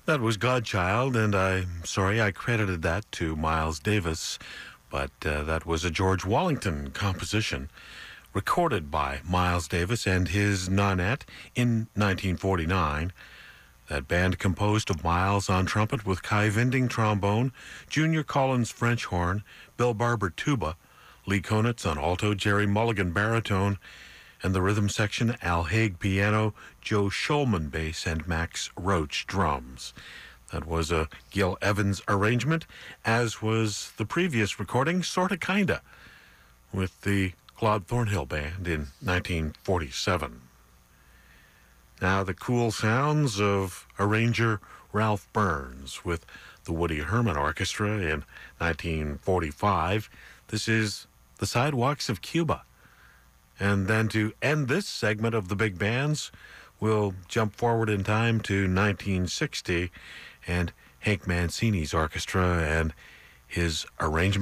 That was Godchild, and I'm sorry I credited that to Miles Davis, but that was a George Wallington composition recorded by Miles Davis and his Nonette in 1949. That band composed of Miles on trumpet with Kai Vinding trombone, Junior Collins French horn, Bill Barber tuba, Lee Konitz on alto, Jerry Mulligan baritone, and the rhythm section, Al Haig piano, Joe Schulman bass, and Max Roach drums. That was a Gil Evans arrangement, as was the previous recording, Sorta Kinda, with the Claude Thornhill Band in 1947. Now the cool sounds of arranger Ralph Burns with the Woody Herman Orchestra in 1945. This is The Sidewalks of Cuba. And then to end this segment of the big bands, we'll jump forward in time to 1960 and Hank Mancini's orchestra and his arrangement